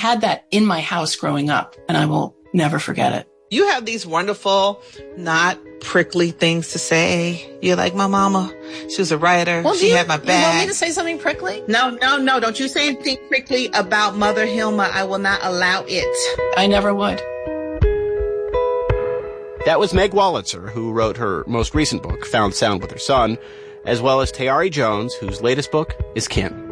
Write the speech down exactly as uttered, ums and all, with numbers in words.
had that in my house growing up, and I will never forget it. You have these wonderful, not prickly things to say. You're like, my mama, she was a writer. Well, she you, had my back. You want me to say something prickly? No, no, no. Don't you say anything prickly about Mother Hilma. I will not allow it. I never would. That was Meg Wolitzer, who wrote her most recent book, Found Sound with Her Son, as well as Tayari Jones, whose latest book is Kim.